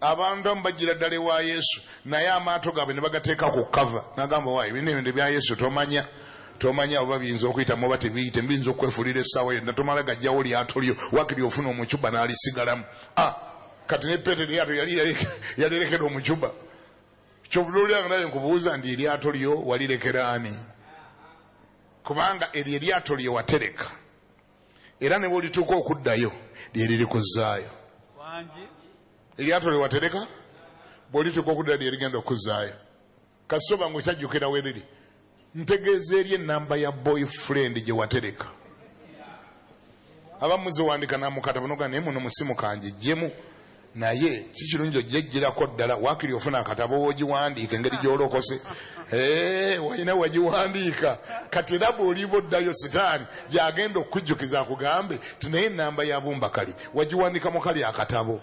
abantu mbajira ddala wa Yesu naye amaato gaabwe ne bagateeka ku kava n'agamba waayi bino ebintu bya Yesu tomanya oba biyinza okuyitamu oba tebiyite mbiyinza okwefulira essaawa yonna tomala gajjawo lyato lyo wakiri ofuna omucuba n'alisigalamu kati ne Peetero eryato yalirekera omucuba kyovulolyange naye nkubuuza ndi eryato lyo walirekera ani? Kubanga eryo eryato lye watereka era ne bwolituuka okuddayo lye liri kuzzaayo. Eryato lye watereka bwolituuka okuddayo lye ligenda okuzzaayo. Kasoba ng'okyajjukira we riri ntegeeza eri ennamba ya boyfriend gye watereka. Abamu ziwandika namukatabo noga naye muno musimu kanje jjemu naye si kirungi ojjejjerako ddala wakiri ofuna akatabo woogiwandiika engeri gy'olokose walina wagiwandiika kati era bw'oliba oddayo sitaani gy'agenda okujjukiza akugambe ti naye ennamba ya bumbakali wagiwandika mu kali akatabo.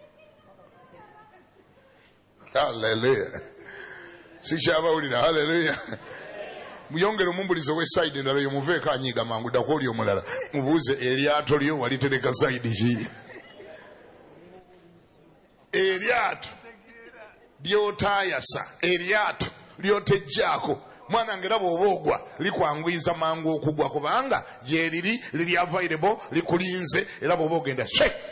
Haleluya, sikyabawulira. Haleluya. Muyongere omumbulize w'esayidi endala yo muveeko anyiiga mangu ddako oli omulala mubuuze eryato lyo walitereka sayidi ki? Eryato lyotaayasa, eryato lyotejjaako mwanange era bw'oba ogwa likwangwiza mangu okugwa kubanga gyeriri liri available likulinze era bw'oba ogenda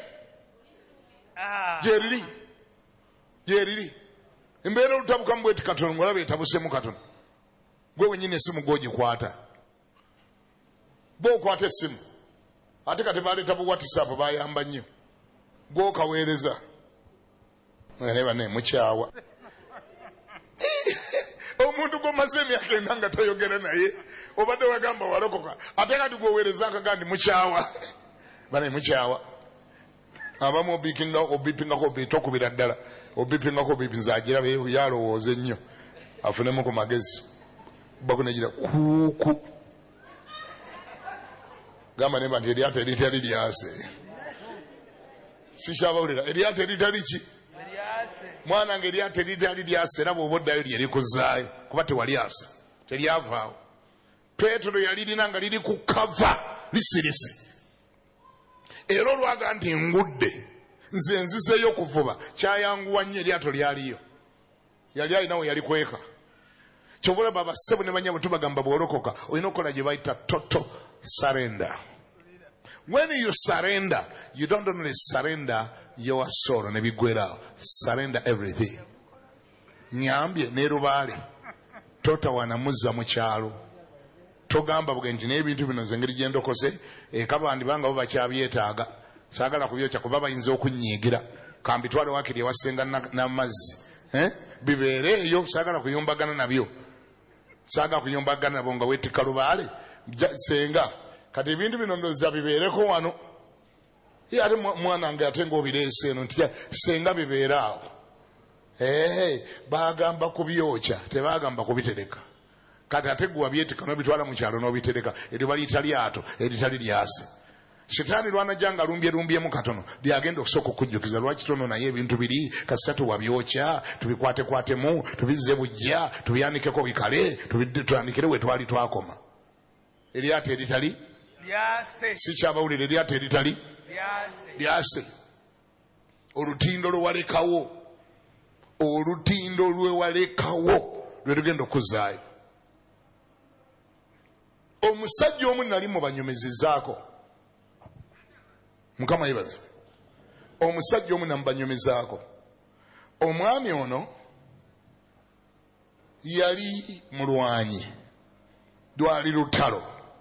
gyeriri embeera olutabukamu bweti katono ng'olaba etabusemu katono gwe wenyini essimu gw'ogikwata bw'okwata essimu ate kati baleeta bu WhatsApp bayamba nnyo gw'okaweereza naye banne mukyawa omuntu gw'omaze emyaka ena nga toyogera naye obadde wagamba walokoka ate kati gw'oweereza akagandi mukyawa banne mukyawa. Abamu obipingako tokubira ddala obipingako bipinza agirabe yalowooza ennyo afunemu ku magezi bakunegira kuuku gamba nemba nti eryato eritali lyase. Sikyabawulira eryato eritali ki mwanange eryato eritali lyase era bw'oba oddayo lye likuzaayo kuba tewalyasa teryavaawo. Peetero yalirina nga liri ku kava lisirise era olwaga nti ngudde nze nzizeeyo okuvuba kyayanguwa nnyo eryato lyaliyo yali alinawo yalikweka. Kyobulaba abassebo ne banyabo tubagamba bw'olokoka olina okukola gye bayita total surrender. When you surrender, you don't only surrender your soul ne biggwerawo, surrender everything. Nyambye ne lubaale totawanamuza mu kyalo togamba bwe nti n'ebintu bino nze ngeri gye ndokose ekabandi banga bo bakyabyetaaga saagala kubyokya kuba bayinza okunnyiigira kambitwale wakiri ewasenga n'amazzi bibeereeyo saagala kuyombagana nabyo saagala kuyombagana nabo nga weetikka lubaale senga kati ebintu bino ndowooza bibeereko wano ate mwanange ate ng'obireese eno nti senga bibeeraawo baagamba kubyokya tebaagamba kubitereka kati ate gwe wabyetika n'obitwala mu kyalo n'obitereka eryo baliyita lyato eritali lyase. Sitaani lwanajja nga lumbye katono lyagenda okusooka okujjukiza lwaki tono naye ebintu biri kasita tuwabyokya tubikwatekwatemu tubizze bujja tubyanikeko bikale tutandikire we twali twakoma. Eryato eritali sikyabawulira eryato eritali lyase. Olutindo lwe walekawo lwe lugenda okuzaayo. Omusajja omu nali mu banyumizizaako Mukama yebaze. Omusajja omu namubanyumizaako. Omwami ono yali mulwanyi lwali lutalo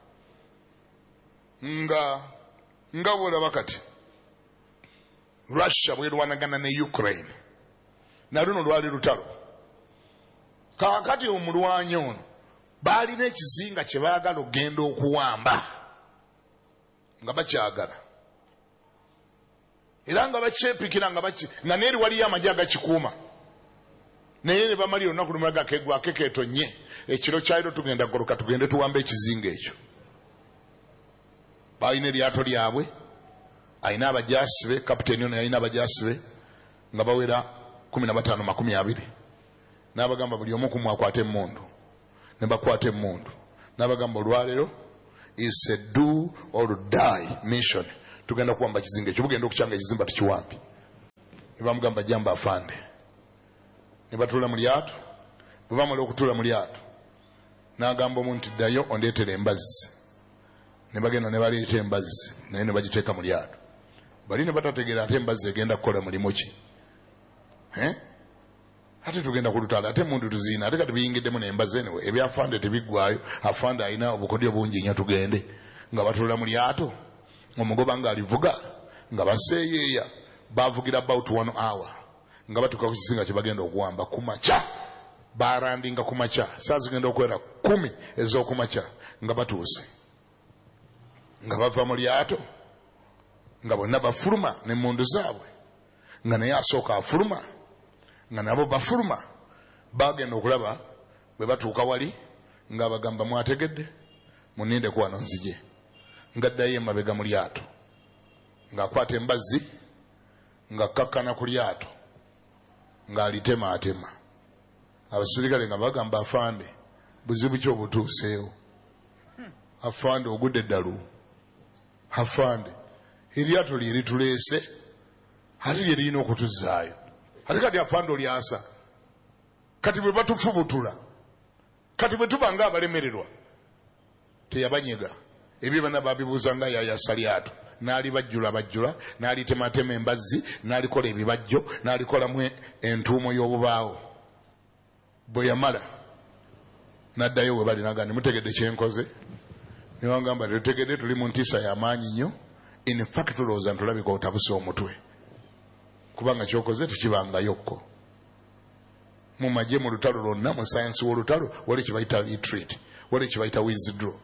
nga bwolaba kati Russia bwerwanagana ne Ukraine na luno lwali lutalo. Kaakati omulwanyi ono baalina ekizinga kye baagala okgenda okuwamba nga bakyagala era nga bakyepikira nga neeri waliyo amagye agakikuuma naye ne bamalira olunaku lumu agakegwako keetonye ekiro kyaliro tugenda goloka tugende tuwamba ekizinga ekyo. Baalina eryato lyabwe alina abajaasi be kapiteeni ono yalina abajaasi be nga bawera 15-20 n'abagamba buli omu kumwakwata emmundu ne bakwata emmundu n'abagamba olwaleero is a do or die mission tugenda kuwamba kizinga ekyo bugenda okukyanga ekizimba tukiwambi. ne bamugamba jamba afande, ne batuula mu lyato. Bwe bamala okutuula mu lyato n'agamba omuntu ddayo ondeetera embazzi. Ne bagenda ne baleeta embazzi naye ne bagiteeka mu lyato. Bali ne batategeera ate embazzi egenda kukola mulimu ki. Ate tugenda ku lutalo ate emundu tuziina ate kati biyingiddemu n'embazzi enewe ebyafande tebiggwayo. Afande alina obukodyo bungi nnyo tugende. Nga batuula mu lyato omugoba ng'alivuga nga baseeyeeya bavugira about 1 hour nga batuuka ku kizinga kye bagenda okuwamba ku makya. Barandinga ku makya saa zigenda okwera 10 ez'oku makya nga batuuse nga bava mu lyato nga bonna bafuluma n'emmundu zaabwe nga naye asooka afuluma nga nabo bafuluma. Bagenda okulaba bwe batuuka wali nga bagamba mwategedde munnindeku wano nzije. Ngaddayo emabega mu lyato ng'akwata embazzi ng'akkakkana ku lyato ng'alitemaatema. Abasirikale nga bagamba afande buzibu ki obutuuseewo. Afande ogudde eddalu. Afande eryato lye lituleese ate lye lirina okutuzaayo. Ate kati afande olyasa kati bwe batufubutula kati bwe tuba nga abalemererwa teyabanyega. Ebyo bana babibuuza nga yayasa lyato n'alibajjula n'alitematema embazzi n'alikola ebibajjo n'alikolamu entuumo y'obubaawo. Bwe yamala n'addayo we bali n'agamba mutegedde kyenkoze. Ne bamugamba tutegedde tuli mu ntiisa y'amaanyi nnyo. In fact tulowooza ntulabika otabuse omutwe kubanga kyokoze tekibangayokkko. Mu magye mu lutalo lwonna mu sayansi w'olutalo wali kibayita retreat wali kibayita withdraw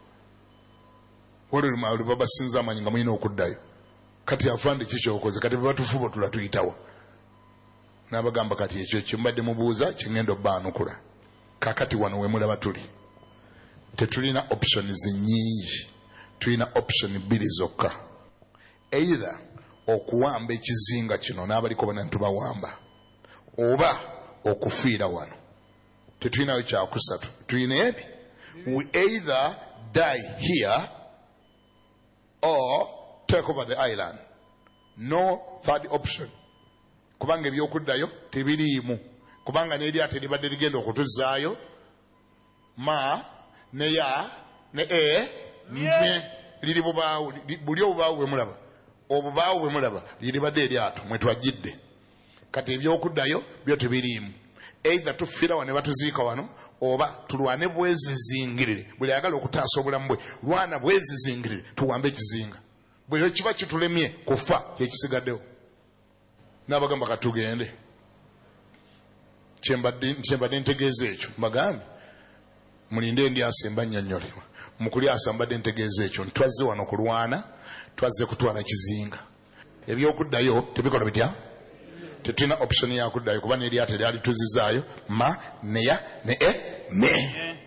wali babasinza amanyi nga mulina okuddayo. Kati afande kikyokoze kati bebatufuba tula tuyitawa. N'abagamba kati ekyo kimbadde mubuuza kingenda obbaanukula. Kakati wano we mulaba tuli tetulina options nnyingi, tulina option 2 zokka. Either okuwamba ekizinga kino n'abaliko bonna ntubawamba oba okufiira wano. Tetulinayo kyakusatu. Tulina ebi we either die here or take over the island. No third option. Kubanga ebyokuddayo tebiriimu. Kubanga n'eryato libadde ligenda okutuzaayo ma ne ya ne ne liri bubaawo buli obubaawo bwe mulaba obubaawo bwe mulaba liribadde eryato mwe twajjidde. Kati ebyokuddayo byo tebiriimu. Either tufiira wano ne batuziika wano oba tulwane bwezizingirire. Buli ayagala okutaasa obulamu bwe lwana bwezizingirire tuwambe ekizinga. Bwe kiba kitulemye kufa kyekisigaddewo. N'abagamba katugende. Kyembadde ntegeeza ekyo mbagambe mulinde endyasa embannyonnyole. Mu kulyasa mbadde ntegeeza ekyo ntwazze wano kulwana twazze kutwala kizinga. Ebyokuddayo tebikola bitya. Tetulina option ya kuddayo kuba n'eryato lyali tuzizaayo ma ne ya ne ne.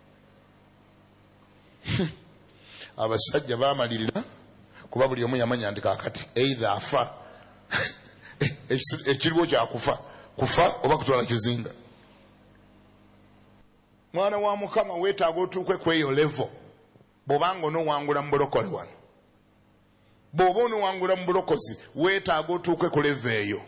Abasajja baamalirira kuba buli omu yamanya nti kaakati either afa ekiriwo kyakufa kufa oba kutwala kizinga. Mwana wa Mukama weetaaga otuukwe kweyo level bw'obanga onowangula mu bulokole wano. Bw'oba onowangula mu bulokozi weetaaga otuukwe ku level eyo.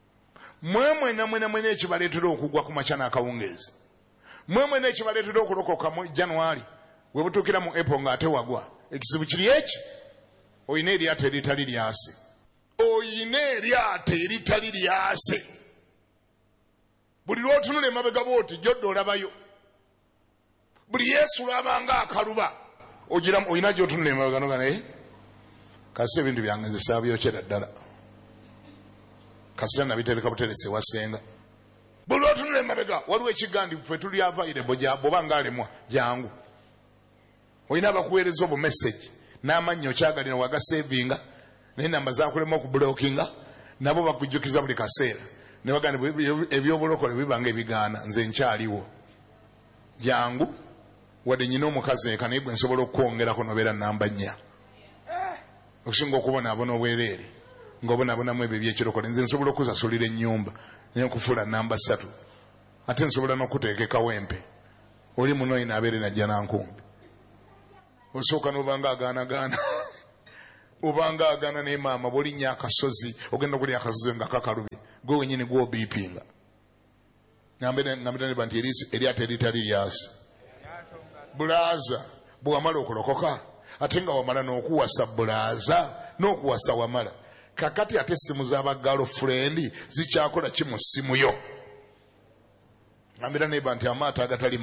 Mwena ekibaleetera okugwa ku makya n'akawungeezi. Mwena ekibaleetera okulokoka mu January we butuukira mu April ng'ate wagwa. Ekizibu kiri eki oyina eryato eritali lyase. Oyina eryato eritali lyase. Buli lw'otunula emabega bw'oti jjodde olabayo. Buli Yesu lw'abanga akaluba oyina gy'otunula emabega naye kasi ebintu byange nze saabyokera ddala. Kasira nabitereka buteresi wasenga. Buli lw'otunula emabega waliwo ekigandifu ffe tuli available bw'oba ng'alemwa jangu. Oyina abakuweereza obumessage n'amannyo okyagalina wagasevinga n'enamba zakulema okubulokinga nabo bakujjukiza buli kaseera ne bagamba ebyobulokole bibanga ebigaana nze nkyaliwo jangu wadde nyina omukazi eka naye gwe nsobola okukwongerako nobeera namba 4 okusinga okubonaabona obwereere ng'obonaabonamu ebyo ebyekirokole nze nsobola okusasulira ennyumba naye okufuula namba 3 ate nsobola n'okuteekekawo empe oli muno ina abeere najja nankumbi osooka n'obanga agaanagaana obanga agaana naye maama bw'olinnya akasozi ogenda okulya akasozi nga kakalubye gwe wenyini gwe obipinga ngambira nti eryato eritali lyasi bulaaza bwe wamala okulokoka ate nga wamala n'okuwasa bulaaza n'okuwasa wamala kakati ate essimu z'abagirlfriend zikyakola ki mu ssimu yo ngambira neba nti amaato agatali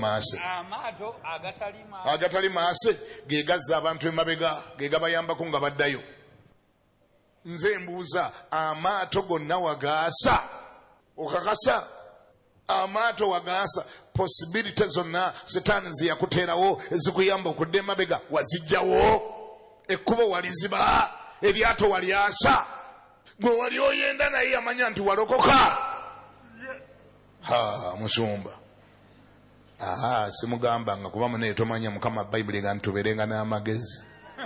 maase ge gazza abantu emabega ge gabayambako nga baddayo nze mbuuza amaato gonna wagaasa okakasa amaato wagaasa possibility zonna setaani zeyakuteerawo ezikuyamba okudda emabega wazijjawo ekkubo waliziba eryato walyasa gwe wali oyenda naye yamanya nti walokoka musumba simugambanga kuba munaye tomanya mukama bayibuli nga ntubeerenga n'amagezi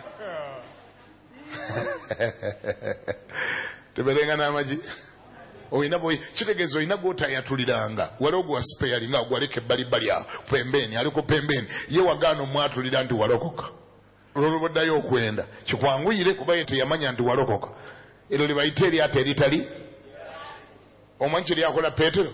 tubeerenga n'amagi kitegeeza olina gwotayatuliranga wali ogwa speyali nga ogwaleka ebbalibbali awo pembeni ali ku pembeni ye wagaana omwatulira nti walokoka olwoluboddayo okwenda kikwanguyire kuba ye teyamanya nti walokoka eryo libayita eryato eritali omanyi kyeryakola Peetero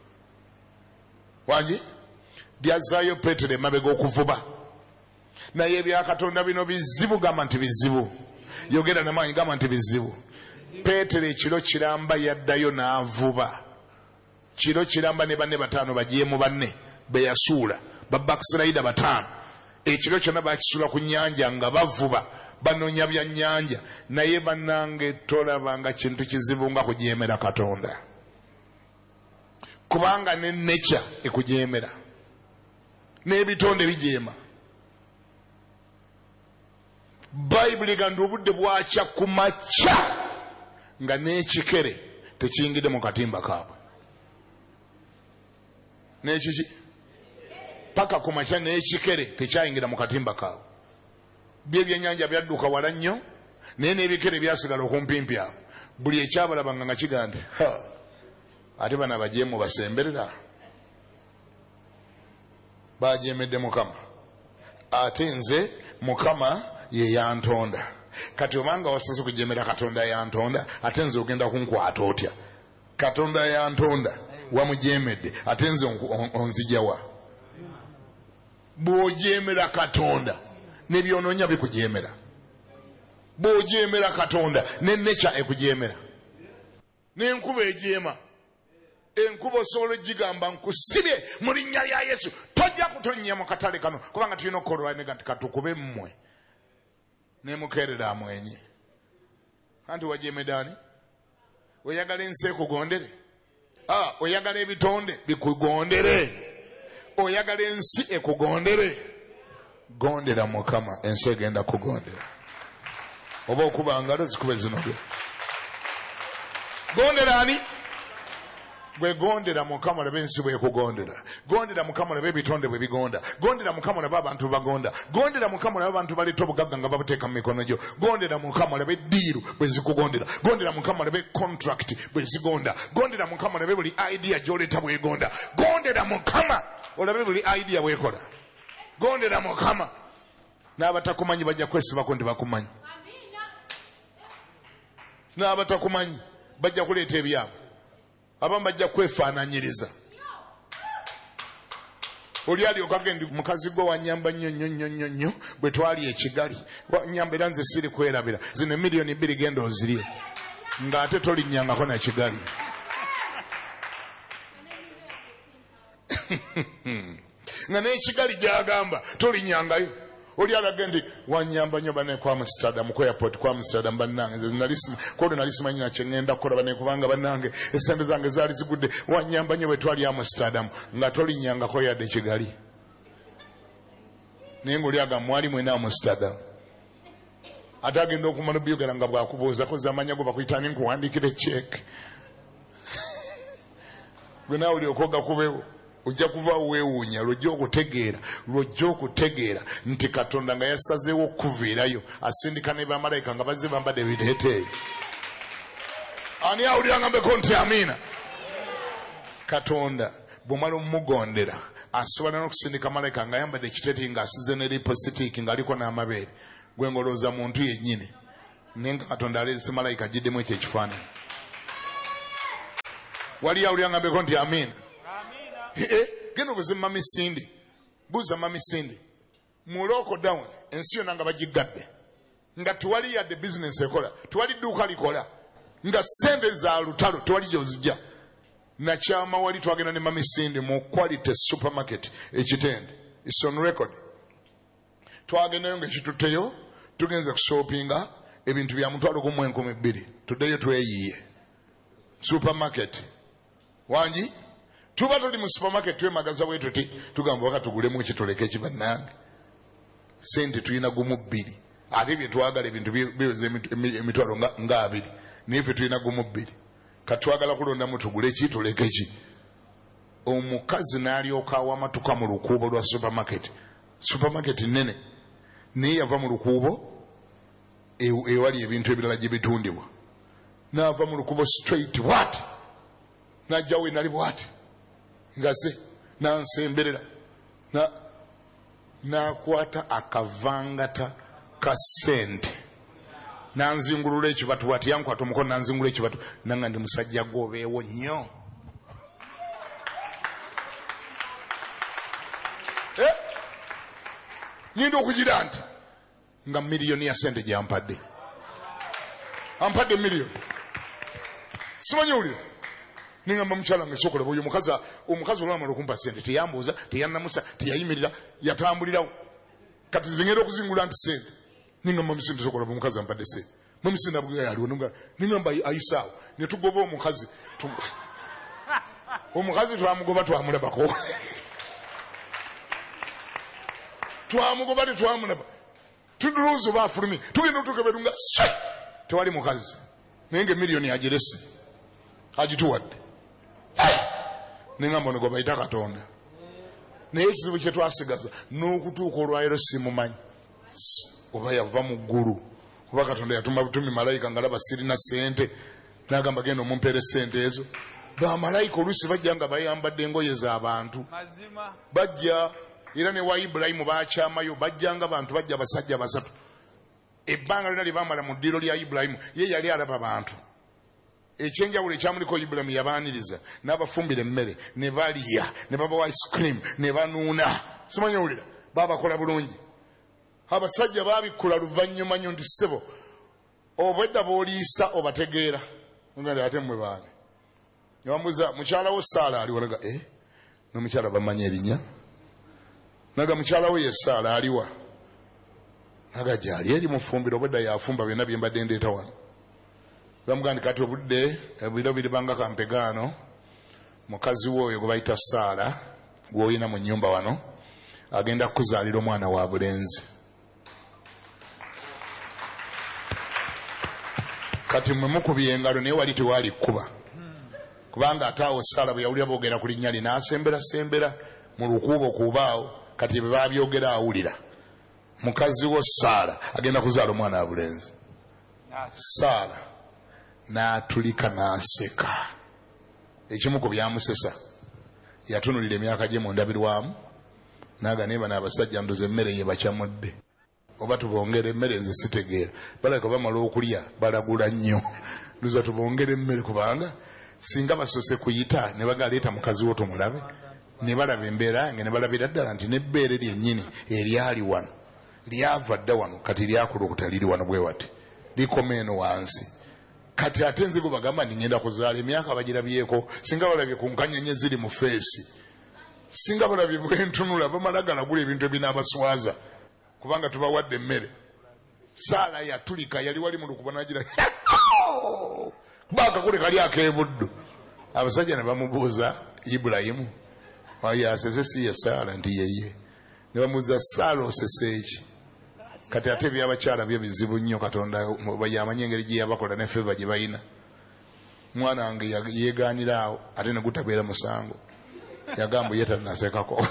wangi lyazaayo Peetero emabega okuvuba naye ebyakatonda bino bizibu gamba nti bizibu yogera namaanyi gamba nti bizibu Peetero ekiro kiramba yaddayo n'avuba kiro kiramba ne banne bataano bagyemu banne beyasuula babakisirayida bataano ekiro kyonna bakisuula ku nnyanja nga bavuba banoonya bya nnyanja naye bannange tolabanga kintu kizibu nga kujeemera Katonda kubanga ne nature ekujeemera n'ebitonde bijeema bayibuli gandi obudde bwakya ku makya nga n'ekikere tekiyingidde mu katimba kaabwe n'ekiki paka ku makya n'ekikere tekyayingira mu katimba kaabwe byebyennyanja byadduka wala nnyo naye n'ebikere byasigala okumpimpi awo buli ekyabalabanga nga kigande ate bana bajeemu basemberera bajeemedde Mukama ate nze Mukama ye yantonda kati obanga wasaze kujeemera Katonda yantonda ate nze ogenda kunkwata otya Katonda yantonda wamujeemedde ate nze onzijawa bw'ojeemera Katonda n'ebyonoonya bikujeemera bw'ojeemera Katonda ne nature ekujeemera n'enkuba ejeema enkuba osobola ogigamba nkusibye mu linnya lya Yesu tojja kutonnya mu katale kano kubanga tulina okukolwa nti katukube mmwe nemukerera amwenye anti wajeemedde ani oyagala ensi ekugondere oyagala ebitonde bikugondere oyagala ensi ekugondere gondera Mukama ensi egenda kugondera oba okuba ngalo zikube zinoge gondera ani gwe gondera Mukama olabe ensi bwekugondera gondera Mukama olabe ebitonde bwe bigonda gondera Mukama olabe abantu bagonda gondera Mukama olabe abantu baleta obugagga nga babuteeka mu mikono gyo gondera Mukama olabe eddiiru bwe zikugondera gondera Mukama olabe contract bwe zigonda gondera Mukama olabe buli idea gy'oleta bwegonda gondera Mukama olabe buli idea bwekola gondera Mukama n'abatakumanyi bajja kwesibako ndi bakumanyi n'abatakumanyi bajja kuleeta ebyabwe abamu bajja kwefaananyiriza oli alyoka agenda mukazi gwe wanyamba nnyo bwe twali ekigali wanyamba era nze siri kwerabira zino miliyoni 2 genda ozirye ng'ate tolinnyangako na kigali nga n'ekigali gyagamba tolinyangayo oli alaga nti wanyamba nnyo bane ku Amsterdam ku airport ku Amsterdam bannange kodo nali simanyi nakye ngenda kukola bane kubanga bannange esente zange zaali zigudde wanyamba nnyo bwe twali Amsterdam nga tolinnyangako yadde Kigali naye ng'oli aga mwali mwena Amsterdam ate agenda okumala obyogera nga bwakubuuzako zamanya go bakuyitani nkuwandiikira ekyeke gwe naawe olyoka ogakubewo ojja kuva weewuunya lwojja okutegeera nti Katonda nga yasazeewo okuviirayo asindika ne bamalayika nga bazze bambadde ebiteeteeyi ani awulira ngambeko nti amiina Katonda bw'omala omugondera asobola n'okusindika malayika nga ayambadde ekiteeteeyi ng'asize ne lipositiiki ng'aliko n'amabeere gwe ngolooza muntu yennyini naye nga Katonda aleese malayika agiddemu ekyo ekifaananyi wali awulira ngambeko nti amiina. Genda obuze Mami Cindy, buuza Mami Cindy mu lockdown ensi yonna nga bagigadde nga tewali yadde bizinesi ekola, tewali dduuka likola, nga sente za lutalo tewali gyozijja. Nakyama wali twagenda ne Mami Cindy mu Quality Supermarket ekitende, it's on record. Twagendayo ng'ekitutteyo tugenze kushopinga ebintu bya mutwalo gumu 2,000. Tuddeyo tweyiye supermarket wangi. Tuba tuli mu supermarket twemagaza bwe tuti tugamba waka tugulemu ekitoleka ekibannange sente tulina gumu 2 ate bye twagala ebintu biweze emitwalo nga 2 nife tulina gumu 2 katwagala kulonda mu tugule ekitoleka eki. Omukazi n'alyoka awamatuka mu lukuubo lwa supermarket nene naye yava mu lukuubo ewali ebintu ebirala gye bitundibwa, n'ava mu lukuubo straight what n'ajjawo nali bwati ngaze nansemberera n'akwata akavangata ka sente nanzingulula ekibatu bwati yankwata omukono nanzingulula ekibatu nanga ndi musajja gwobeewo nnyo. Nyinda okugira nti nga miliyoni ya sente gyampadde, ampadde miliyoni simanyi ulira. Ningamba mukyala wange sokola oyo omukazi olwamala okumpa sente teyambuuza teyannamusa teyayimirira yatambulirawo. Kati nze ngenda okuzingula nti sente ningamba Misinde sokola omukazi ampadde sente Misinde abugaya aliwo ningamba ayisaawo ne tugoba omukazi twamugoba twamulabako twamugoba tetwamulaba tuduluuzo baafulumye tugenda otukeberunga tewali mukazi naye nga miliyoni agirese agituwadde. Ningamba ngo bayita Katonda naye ekizibu kye twasigaza n'okutuuka olwayiro simumanyi oba yava mu ggulu oba Katonda yatuma butumi malayika ngalaba sirina sente n'agamba genda omumpeere sente ezo. Bamalayika oluusi bajja nga bayambadde engoye z'abantu bajja era ne wa Ibulayimu bakyamayo bajjanga bantu bajja basajja basatu. Ebbanga lyonna lye baamala mu ddiiro lya Ibulayimu ye yali alaba bantu. Ekyenjawulo ekyamuliko Ibulayimu yabaaniriza n'abafumbira emmere ne balya ne babawa ice cream ne banuuna simanyi owulira baabakola bulungi. Abasajja baabikula luvannyuma nnyo nti ssebo obwedda booliisa obategeera nga ate mmwe baani. Ne bamubuuza mukyala wo Saala aliwo naga n'omukyala bamanyi erinnya naga mukyala we ye Saala aliwa naga gyali eri mufumbiro obwedda yafumba byonna bye mbadde ndeeta wano. Bamugandi kati obudde ebiro biribanga kampegaano mukazi woyo gwe bayita Saala gw'olina mu nnyumba wano agenda kukuzaalira omwana wa bulenzi. Kati mwe mukubye engalo naye wali tewali kkuba kubanga ate awo Saala bwe yawulira boogera ku linnya lye n'asembera mu lukuubo kuubaawo kati bwe baabyogera awulira. Mukazi wo Saala agenda kuzaala omwana wa bulenzi. Saala n'atulika n'aseka. Ekimu ku byamusesa yatunulira emyaka gye mu ndabirwamu n'aga naye bano abasajja ndoze emmere ye bakyamudde oba tubongere emmere nze sitegeera balabika bamala okulya balagula nnyo nduza tubongere emmere kubanga singa basose kuyita ne bagaleeta mukazi wo tumulabe ne balaba embeera yange ne balabira ddala nti n'ebbeere lyennyini eryali wano lyava dda wano kati lyakulukuta liri wano bwe wati likoma eno wansi. Kati ate nzigo bagamba ningenda kuzaala emyaka bagirabyeko singa balabye ku nkanyenye ziri mu feesi singa balabye bwentunula bamala galagula ebintu ebinaabaswaza kubanga tubawadde emmere. Saala yatulika yali wali mu lukuba nagira bakakule kali ak'ebuddu. Abasajja ne bamubuuza Ibulayimu wayo asese si ye Saala nti yeye ne bamubuuza Saala osese eki. Kati ate ebyabakyala byo bizibu nnyo Katonda yamanyi engeri gye yabakola ne feva gye balina. Mwana wange yeegaanira awo ate ne gutabeera musango yagamba ye tannasekako.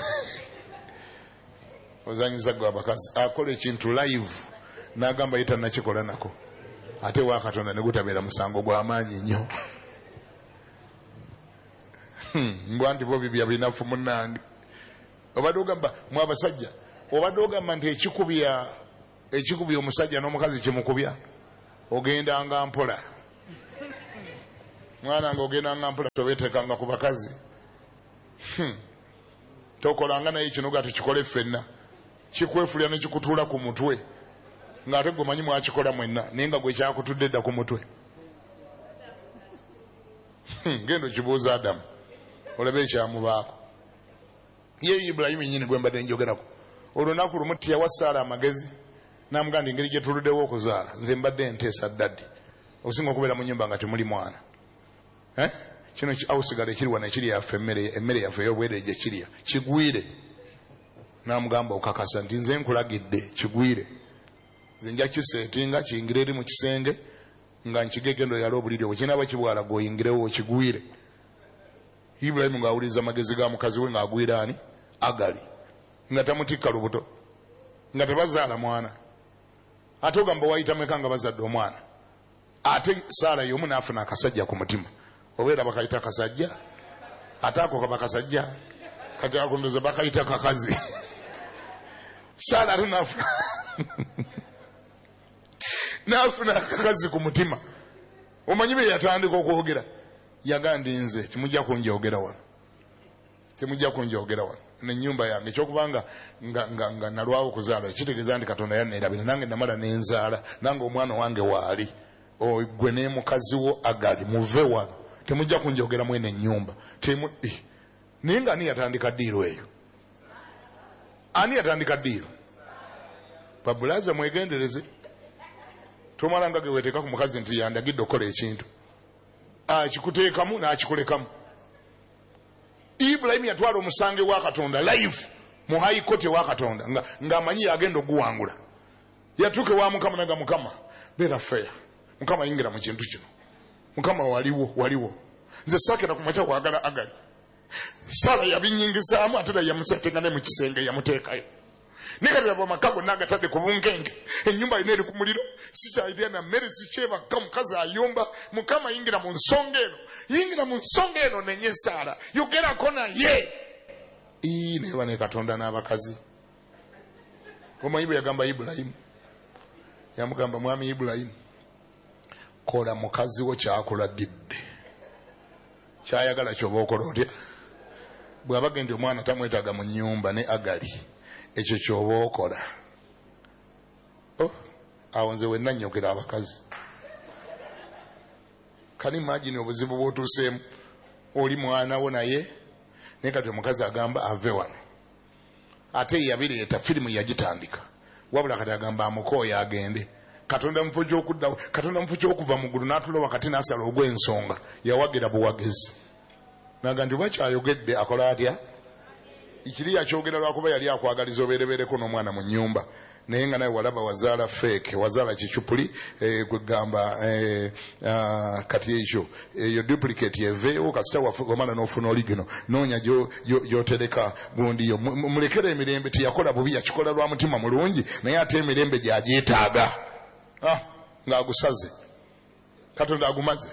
Ozanyiza gwe abakazi akola ekintu live n'agamba ye tannakikola nako ate wa Katonda ne gutabeera musango gw'amaanyi nnyo. Mbwa nti bo bibya binafu munnange. Obadde ogamba mu abasajja obadde ogamba nti ekikubya omusajja n'omukazi kimukubya ogenda nga mpola mwana ng'ogenda nga mpula tobeetekanga ku bakazi. Tokolanga naye kino ga tukikole ffenna. Kikwefulya ne kikutuula ku mutwe. Ng'ate gwe manyi mwakikola mwenna naye nga gwe kyakutudde dda ku mutwe. Genda kibuuza Adamu olabe ekyamubaako. Ye Ibulayimu nnyini gwe mbadde njogerako. Olunaku lumu tiyawa Saala amagezi n'amugamba engeri gye tuluddewo okuzaala nze mbadde nteesa ddaddi okusinga okubeera mu nnyumba nga temuli mwana. Kino awusigala ekiri wano ekiri yaffe emmere yaffe ey'obwereere gye kirya kigwire. N'amugamba okakasa nti nze nkulagidde kigwire. Nze nja kiseetinga kiyingire eri mu kisenge nga nkigegendo yali obuliri obwo kinaaba kibwala gwoyingirewo kigwire. Ibulayimu ng'awuliriza amagezi ga mukazi we ng'agwira ani Agali nga tamutikka lubuto nga tebazaala mwana. Ate ogamba wayita mweka nga bazadde omwana. Ate Saala y'omu n'afuna akasajja ku mutima. Obeera bakayita kasajja ate ako kaba kasajja kati akondoza bakayita kakazi. Saala ate n'afuna akakazi ku mutima. Omanyi be yatandika okwogera yagandi nze temujja kunjogera wano, temujja kunjogera wano n'ennyumba yange ekyokubanga nga nalwawo okuzaala kitegeeza nti Katonda yanneerabira nange namala n'enzaala nange omwana wange waali gwe ne mukazi wo Agali muve wano temujja kunjogera mwene ennyumba naye nga ani yatandika ddiiro eyo? Ani yatandika ddiiro? Babulaza mwegendereze. Tomalanga ge weteeka ku mukazi nti yandagidde okukola ekintu akikuteekamu n'akikulekamu. Ibulayimu yatwala omusange wa Katonda live mu high court wa Katonda ng'amanyi yagenda okuwangula. Yatuuke wa Mukama naga Mukama beera fair. Mukama yingira mu kintu kino. Mukama waliwo. Nze saakera ku makya kwagala Agali. Saala yabinyingisaamu ate era yamuseetenga ne mu kisenge yamuteekayo. Nekatira bamaka gonna agatadde ku bunkenge. Ennyumba yina eri ku muliro. Sikyayitira na mmere sikyebaka mukazi ayomba. Mukama yingira mu nsonga eno nenye Saala. Yogerako naye. Neba ne Katonda n'abakazi. Omanyi bwe yagamba Ibulayimu. Yamugamba mwami Ibulayimu. Kola mukazi wo kyakulagidde. Kyayagala ky'oba okola otya? Bw'abagenda omwana tamwetaaga mu nnyumba ne Agali. Ekyo ky'oba okola. Awo nze wenna nnyogera abakazi. Kani imagine obuzibu bw'otuuseemu oli mwana wo naye naye kati omukazi agamba ave wano. Ate yabireeta firimu yagitandika wabula kati agamba amukooye agende. Katonda mufo ky'okuddawo, Katonda mufo ky'okuva mu ggulu n'atula wakati n'asala ogw'ensonga yawagira buwagezi. Naga nti bakyayogedde akola atya? Ikiri yakyogera lwakuba yali akwagaliza obeerebeereko n'omwana mu nnyumba naye nga nawe walaba wazaala fake wazaala kicupuli kwegamba kati ekyo eyo duplicate yeveewo kasita wamala n'ofuna oligino noonya gy'otereka gundi yo mulekera emirembe teyakola bubi yakikola lwa mutima mulungi naye ate emirembe gyagyetaaga ng'agusaze Katonda agumaze.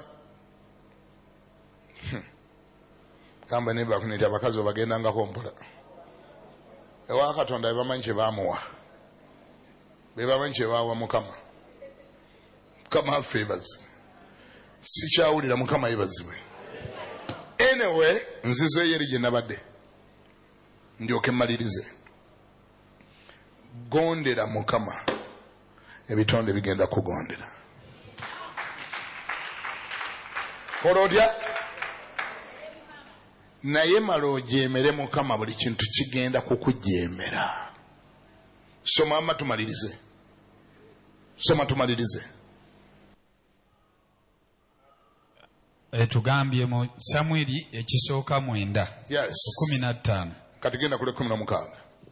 Gamba ne bakuneti abakazi obagendangako mpola ewa Katonda bebamanyi kye baamuwa bebamanyi kye baawa Mukama. Mukama afeebaze sikyawulira Mukama yebazibwe. Anyway nzizeeyo eri gye nabadde ndyoke mmalirize. Gondera Mukama ebitonde bigenda kugondera. Kola otya? Naye mala ojeemere Mukama buli kintu kigenda kukujeemera. Soma tumalirize. Tugambye mu Samwiri ekisooka 9. Yes. 15. Kati genda kule 16.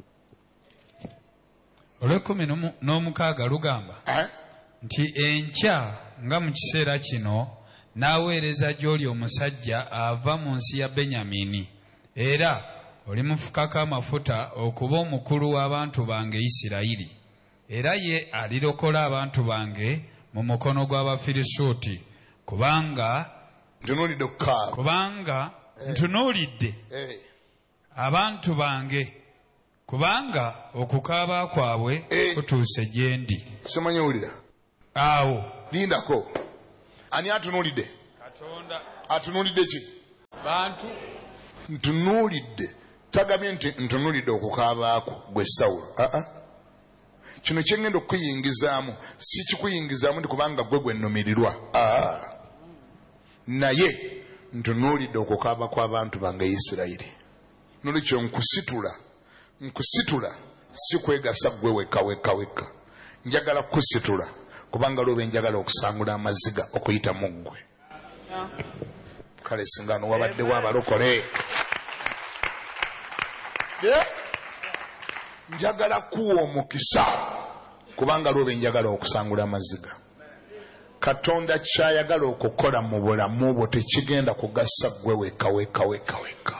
Olw'ekumi n'omukaaga lugamba nti enkya nga mu kiseera kino n'aweereza gy'oli omusajja ava mu nsi ya Benyamini era olimufukako amafuta okuba omukulu w'abantu bange Isirayiri era ye alirokola abantu bange mu mukono gw'Abafirisuuti kubanga ntunuulidde abantu bange kubanga okukaaba kwabwe kutuuse gye ndi. Simanyi owulira? Awo lindako ani atunuulidde? Katonda. Atunuulidde ki? Bantu. Ntunuulidde. Tagabye nti ntunuulidde okukaabaako gwe Sawulo. Kino kye ngenda okukuyingizaamu si kikuyingizaamu nti kubanga gwe nnumirirwa. Naye ntunuulidde okukaaba kw'abantu bange Isirayiri. Noolwekyo nkusitula si kwegasa gwe wekka. Njagala kukusitula kubanga lwoba njagala okusangula amaziga okuyita mu ggwe. Kale singa no wabaddewo abalokole. Njagala kuwa omukisa kubanga lwoba njagala okusangula amaziga. Katonda kyayagala okukola mu bulamu bwo tekigenda kugasa gwe wekka.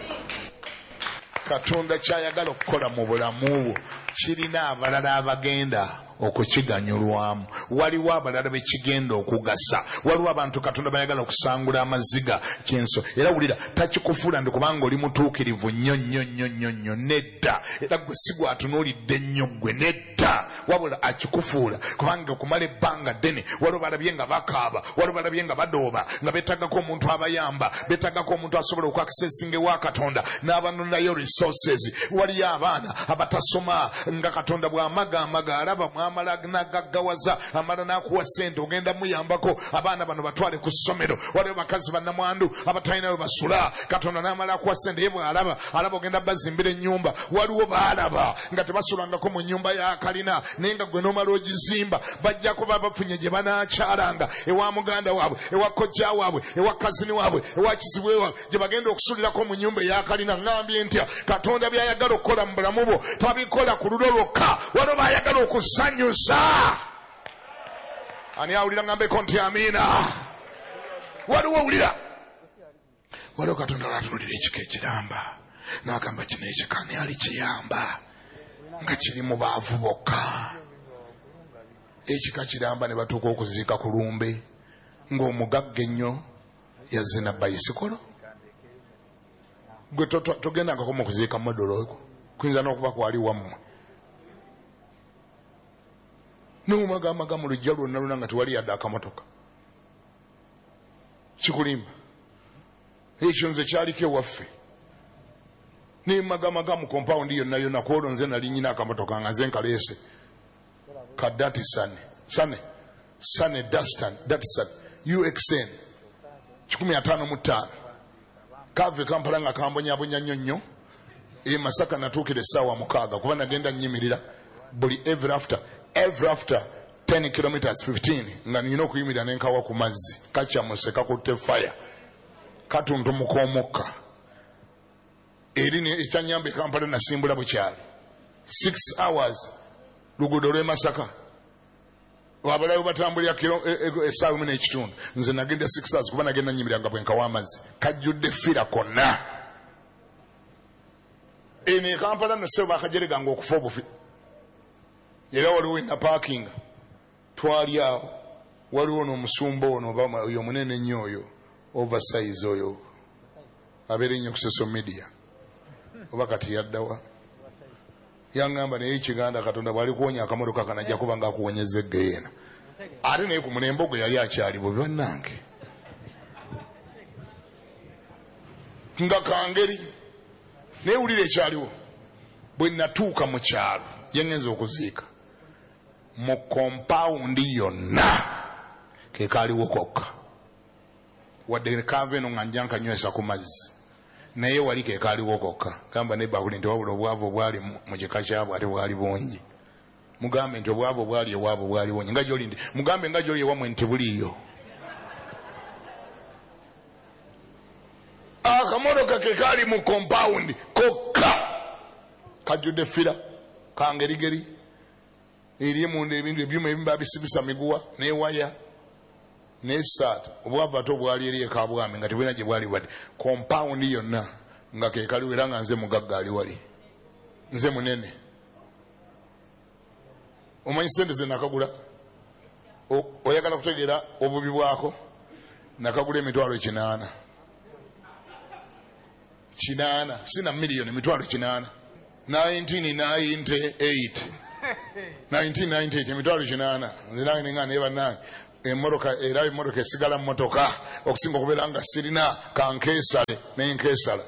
Katonda kyayagala okukola mu bulamu bwo kirina abalala abagenda okukiganyulwamu. Waliwo abalala bekigenda okugasa. Waliwo abantu Katonda bayagala okusangula amaziga kyenso. Era wulira takikufuula ndi kubanga oli mutuukirivu nnyo. Nedda. Era gwe si gwatunuulidde nnyo gwe. Nedda. Wabula akikufuula kubanga okumala ebbanga ddene waliwo balabye nga bakaaba, waliwo balabye nga badooba, nga beetagako omuntu abayamba, beetagako omuntu asobola okwakisesingewa Katonda n'abanondayo resources. Waliyo abaana abatasoma nga Katonda bw'amagamaga alaba mwamala n'agaggawaza amala n'akuwa ssente ogenda muyambako abaana bano batwale ku ssomero. Waliwo bakazi bannamwandu abatalinayo basula Katonda n'amala akuwa ssente ye bw'alaba ogenda bazimbira ennyumba. Waliwo baalaba nga tebasulangako mu nnyumba ya kalina naye nga gwe n'omala ogizimba bajja kuba bafunye gye banaakyalanga ewa muganda waabwe, ewa kojja waabwe, ewa kazini waabwe, ewa kizibwe waabwe gye bagenda okusulirako mu nnyumba eya kalina. Ngambye ntya Katonda by'ayagala okukola mu bulamu bwo tabikola ku lulo lwokka, waliwo bayagala okusanyusa. Ani awulira ngambeko nti amiina? Waliwo owulira? Waliwo Katonda lwatunuulira ekika ekiramba n'agamba kino ekikani ali kiyamba nga kiri mu baavu bokka. Ekika kiramba ne batuuka okuziika ku lumbe ng'omugagga ennyo yazina bayisikolo. Gwe togendangako mu kuziika modolo kuyinza n'okuba kwali wammwe. N'omagamaga mu lujja lwonna nga tewali yadde akamotoka. Kikulimba. Ekyo nze kyaliko ewaffe. N'emagamaga mu compound yonna kwolwo nze nali nnyina akamotoka nga nze nkaleese. Kadati Sane Dastan UXN 155 kave Kampala nga kambonyabonya nnyo. Masaka natuukira essaawa 6 kuba nagenda nnyimirira buli every after 10 kilometers 15 nga nina okuyimirira n'enkawa ku mazzi kakyamuse kakutte fire katuntumuka omukka. Eri ekyanyamba Kampala nasimbula bukyali 6 hours luguudo lw'e Masaka. Abalayo batambulira essaawa 1 n'ekitundu. Nze nagenda 6 hours kuba nagenda nnyimirira nga bwenkawa amazzi kajjudde fira konna. Ene Kampala nasebo bakajereganga okufa obufi. Era waliwo na parking. Twali awo waliwo n'omusumba ono oba oyo munene nnyo oyo oversize oyo abeera nnyo ku social media oba kati yaddawa. Yangamba naye Kiganda Katonda bw'ali kuwonya akamotoka kanajja kuba nga akuwonyeza eggeyeena. Ate naye ku mulembe gwe yali akyali bubi bannange. Nga kangeri naye wulira ekyaliwo bwe natuuka mu kyalo yengenza okuziika mu compound yonna ke kaaliwo kokka wadde kava eno nga nja nkanywesa ku mazzi naye wali ke kaaliwo kokka. Gamba ne bakuli nti wabula obwavu obwali mu kika kyabwe ate bwali bungi. Mugambe nti obwavu obwali ewaabwe bwali bungi nga gyoli ndi mugambe nga gyoli ewammwe nti buliyo. Akamotoka ke kaali mu compound kokka kajjudde fira kangerigeri eri munda ebintu ebyuma ebimu babisibisa miguwa n'ewaya n'essaata. Obwavu ate obwali eri eka bwami nga tebulina gye bwali bwadde compound yonna nga ke kaliwo era nga nze mugagga ali wali nze munene. Omanyi sente ze nakagula oyagala kutegeera obubi bwako? Nakagula $800 sina miliyoni $800 1998 $800 nze nange nga naye bannange Emmoroka era emmoroka esigala mmotoka okusinga okubeera nga sirina kankeesale n'enkeesala.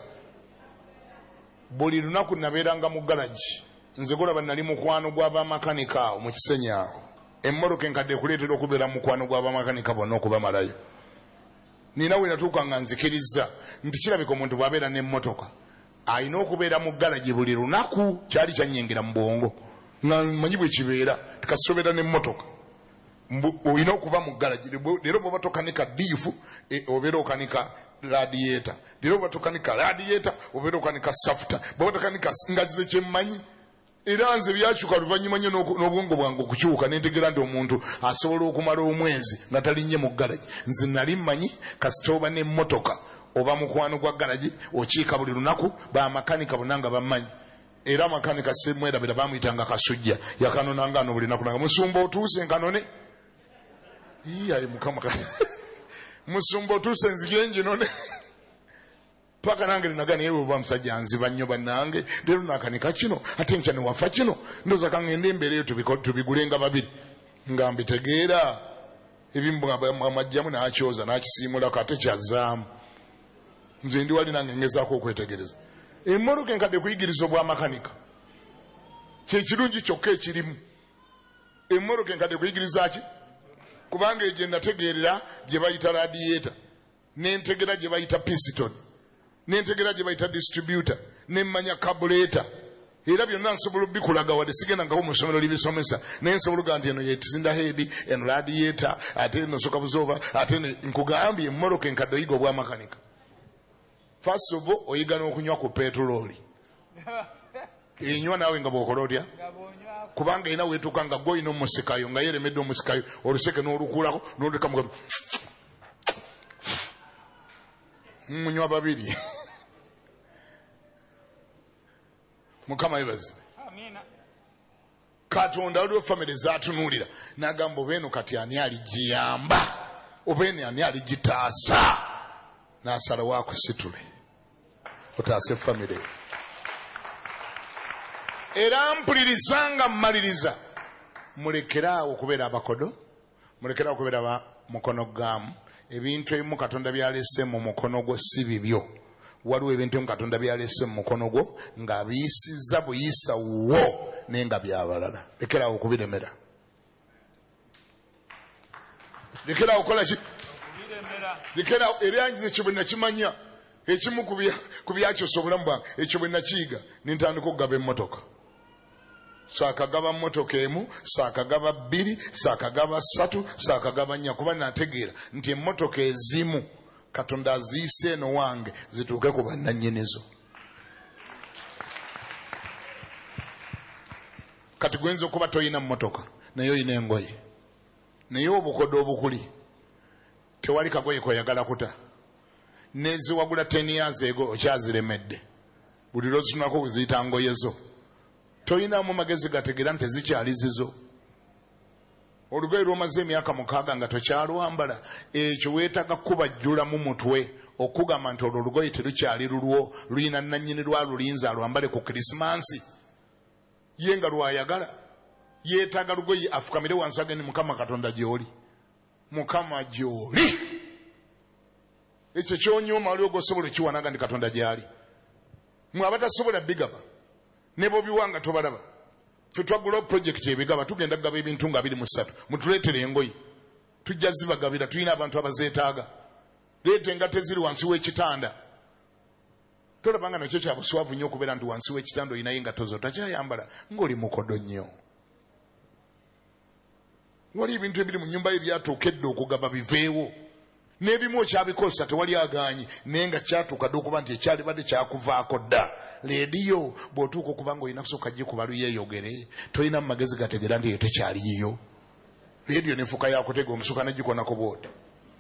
Buli lunaku nabeeranga mu galagi nze golaba nali mukwano gw'abamakanika awo mu Kisenyi awo. Emmoroka enkadde ekuleetera okubeera mukwano gw'abamakanika bonna okubamalayo. Nina we natuuka nga nzikiriza nti kirabika omuntu bw'abeera n'emmotoka alina okubeera mu galagi buli lunaku. Kyali kyannyingira mu bwongo nga mmanyi bwe kibeera tikasobeera n'emmotoka olina okuba mu galagi. Leero bw'oba tokanika diifu obeera okanika radiyeta. Leero bw'oba tokanika radiyeta obeera okanika safuta. Bw'oba tokanika nga zize kyemmanyi. Era nze byakyuka luvannyuma nnyo n'obwongo bwange okukyuka ne ntegeera nti omuntu asobola okumala omwezi nga talinnye mu galagi. Nze nali mmanyi kasita oba n'emmotoka oba mukwano gwa galagi okiika buli lunaku bamakanika bonna nga bammanyi. Era amakanika semwerabira bamuyitanga Kasujja yakanonanga ano buli lunaku nanga musumba otuuse nkanone. Ayi mukama musumba otuuse nzije nginone. Paka nange nagana yewe bwa musajja nziba nnyo bannange leero nakanika kino ate nkya ne wafa kino ndoza kangende embeereyo tubigulenga babiri nga mbitegeera ebimbwa amajjamu n'akyoza n'akisiimula kate kyazaamu. Nze ndi wali nange ngezaako okwetegereza. Emmoroka enkadde kuyigiriza obwamakanika kyekirungi kyokka ekirimu. Emmoroka enkadde kuyigiriza ki? Kubanga egye nategeerera gye bayita radiyeta n'entegera gye bayita piston n'entegera gye bayita distributor n'emmanya carburetor. Era byonna nsobola obikulaga wadde sigenda ngako mu ssomero libisomesa naye nsobola okuga nti eno yetizinda heedi eno radiyeta ate eno soka buzooba ate nkugambye emmoroka enkadde oyiga obwamakanika. First of all oyiga n'okunywa ku petroli. Enywa naawe nga bw'okola otya? Kubanga era weetuuka nga gwe olina omusikayo nga yeremedde omusikayo oluseke n'olukuulako n'oluteka mugabi munywa babiri. Mukama yebaze. Katonda waliwo famire zaatunuulira n'agamba oba eno kati ani aligiyamba oba eno ani aligitaasa n'asalawo akusitule otaase famire. Era mpuliriza mmaliriza mulekeraawo okubeera abakodo mulekeraawo okubeera ba mukono gaamu. Ebintu ebimu Katonda byalese mu mukono gwo si bibyo. Waliwo ebintu ebimu Katonda byalese mu mukono gwo nga biyisizza buyisa wo naye nga byabalala. Lekeraawo okubiremera. Lekeraawo okukola ki? Lekeraawo eryanjiza ekyo bwe nakimanya ekimu ku byakyosa obulamu bwange ekyo bwe nakiyiga nintandika okugaba emmotoka. Saakagaba mmotoka emu, saakagaba bbiri, saakagaba ssatu, saakagaba nnya kuba nategeera nti emmotoka ezimu Katonda aziise eno wange zituuke ku bannannyinizo. Kati gwenza okuba toyina mmotoka naye oyina engoye naye obukodo obukuli tewali kagoye koyagala kuta neziwagula 10 years ago okyaziremedde buli lwozitunako buziyita ngoye zo toyinamu magezi gategeera nti zikyali zizo. Olugoye lwomaze emyaka 6 nga tokyalwambala ekyo weetaga kubajjula mu mutwe okugamba nti olwo olugoye terukyali lulwo luyina nannyini lwalulinza alwambale ku Krisimansi ye nga lwayagala yeetaga lugoye afukamire wansi agende Mukama Katonda gy'oli. Mukama gy'oli ekyo kyonyooma waliwo gosobola ekiwanaga ndi Katonda gy'ali. Mwe abatasobola bigaba ne bobiwanga tobalaba. Ffe twagula projekiti ebigaba tugenda kugaba ebintu nga 23 mutuleetere engoye tujja zibagabira tulina abantu abazeetaaga. Leeta engatte ziri wansi w'ekitanda. Tolabanga nakyo kya buswavu nnyo okubeera nti wansi w'ekitanda olinayo engatto zo takyayambala ng'oli mukodo nnyo. Wali ebintu ebiri mu nnyumba ye byatuukedde okugaba biveewo n'ebimu okyabikosa tewali agaanyi naye nga kyatuuka dde okuba nti ekyalibadde kyakuvaako dda. Leediyo bw'otuuka okuba nga olina kusooka gikuba luyeeyogere tolina mu magezi gategeera nti eyo tekyali yiyo. Leediyo nefuuka yakutega omusuka negikonako bwoti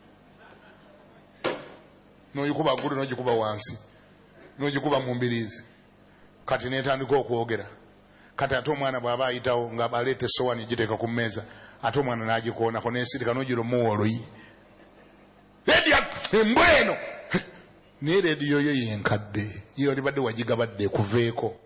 n'ogikuba ggulu n'ogikuba wansi n'ogikuba mu mbiriizi kati neetandika okwogera. Kati ate omwana bw'aba ayitawo nga aleeta essowaani giteeka ku mmeeza ate omwana n'agikoonako n'esirika n'ogira omuwa oluyi. Leediyo embwa eno naye leediyo yo yenkadde yo olibadde wagigabadde ekuveeko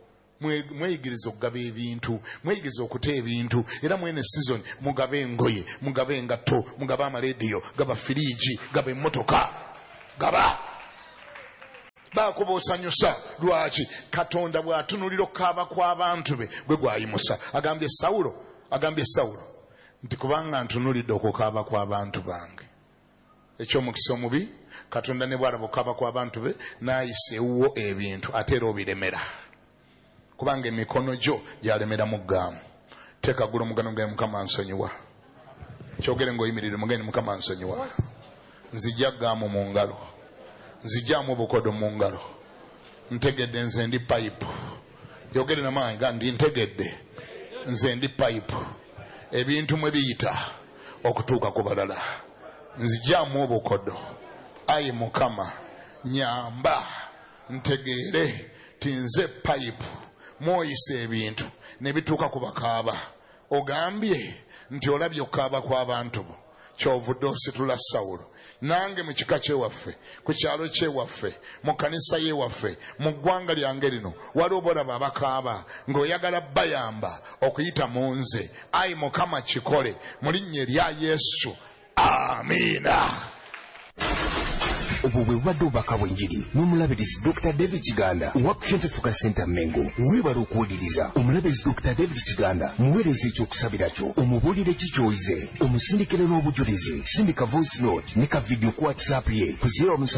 mweyigiriza okugaba ebintu, mweyigiriza okuta ebintu, era mwene season mugabe engoye, mugabe engatto, mugabe amalediyo, gaba firiigi, gaba emmotoka, gaba bakuba osanyusa. Lwaki? Katonda bw'atunulira okukaaba kw'abantu be gwe gwayimusa. Agambye Sawulo nti kubanga ntunulidde okukaaba kw'abantu bange. Ekyomukisa omubi, Katonda ne bw'alaba okukaaba kw'abantu be n'ayisa ewuwo ebintu ate era obiremera, kubanga emikono gyo gyalemera mu ggaamu. Teeka gula omugano gwe Mukama nsonyiwa. Kyogere ng'oyimirire mugende Mukama nsonyiwa. Nzijja ggaamu mu ngalo, nzijjaamu obukodo mu ngalo. Ntegedde nze ndi payipu. Yogere namaanyi ga ndi ntegedde nze ndi payipu. Ebintu mwe biyita okutuuka ku balala. Nzijjaamu obukodo. Ayi Mukama nyamba ntegeere ti nze payipu mwoyisa ebintu ne bituuka ku bakaaba. Ogambye nti olabye okukaaba kw'abantu bo kyovudde ositula Sawulo. Nange mu kika kyewaffe, ku kyalo kyewaffe, mu kanisa yewaffe, mu ggwanga lyange lino waliwo bolaba abakaaba ng'oyagala bayamba okuyita mu nze. Ayi Mukama kikole mu linnya erya Yesu. Amiina. Obwo bwe bubadde obubaka bw'enjiri n'omulabirizi Dr. David Kiganda owa Christian Focus Center Mengo. Weebala okuwuliriza omulabirizi Dr. David Kiganda muweereza ekyokusabira kyo, omubuulire kiky'oyize, omusindikire n'obujulizi. Sindika voice note ne ka video ku WhatsApp ye ku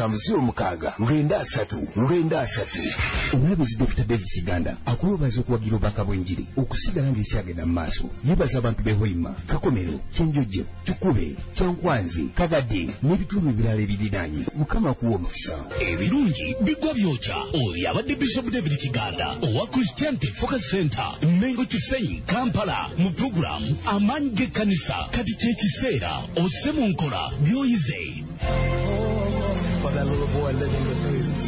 07069393. Omulabirizi Dr. David Kiganda akuweebaza okuwagira obubaka bw'enjiri okusigala ng'ekyagenda mu maaso. Yeebaza abantu b'e Hoima, Kakomero, Kyenjoje, Kikube, Kyankwanzi, Kagadde n'ebitundu ebirala ebiriraanye. Mukama kuwa omukisa. Ebirungi bigwa byokya. Oyo abadde Bishop David Kiganda owa Christian Focus Center Mengo Kisenyi Kampala mu programu Amaanyi g'Ekkanisa. Kati ky'ekiseera osse mu nkola by'oyize. For that little boy living with me.